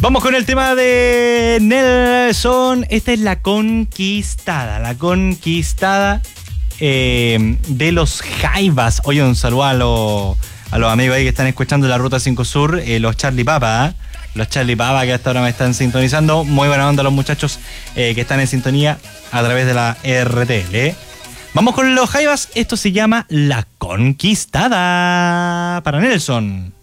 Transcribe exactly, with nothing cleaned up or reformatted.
Vamos con el tema de Nelson. Esta es La Conquistada. La Conquistada eh, de los Jaivas. Oye, un saludo a los, a los amigos ahí que están escuchando la Ruta cinco Sur, eh, los Charlie Papa, ¿eh? Los Charlie Papa que hasta ahora me están sintonizando. Muy buena onda los muchachos eh, que están en sintonía a través de la R T L. ¿eh? Vamos con los Jaivas. Esto se llama La Conquistada para Nelson.